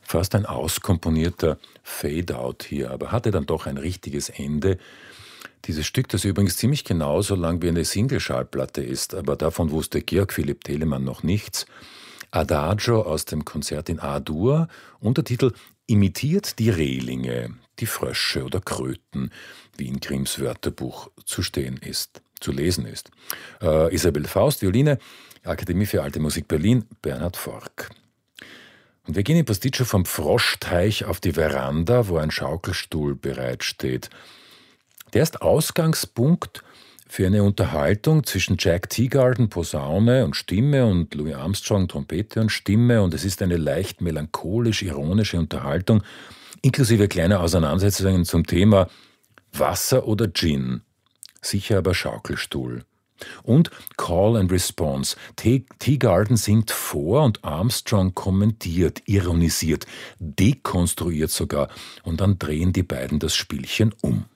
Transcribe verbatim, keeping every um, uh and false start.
Fast ein auskomponierter Fade-out hier, aber hatte dann doch ein richtiges Ende. Dieses Stück, das übrigens ziemlich genau so lang wie eine Singleschallplatte ist, aber davon wusste Georg Philipp Telemann noch nichts. Adagio aus dem Konzert in A-Dur, Untertitel Imitiert die Rehlinge, die Frösche oder Kröten, wie in Grimms Wörterbuch zu stehen ist, zu lesen ist. Äh, Isabel Faust, Violine, Akademie für Alte Musik Berlin, Bernhard Fork. Und wir gehen in Pasticcio vom Froschteich auf die Veranda, wo ein Schaukelstuhl bereitsteht. Der ist Ausgangspunkt für eine Unterhaltung zwischen Jack Teagarden, Posaune und Stimme, und Louis Armstrong, Trompete und Stimme. Und es ist eine leicht melancholisch-ironische Unterhaltung, inklusive kleiner Auseinandersetzungen zum Thema Wasser oder Gin. Sicher aber Schaukelstuhl. Und Call and Response. Teagarden singt vor und Armstrong kommentiert, ironisiert, dekonstruiert sogar. Und dann drehen die beiden das Spielchen um.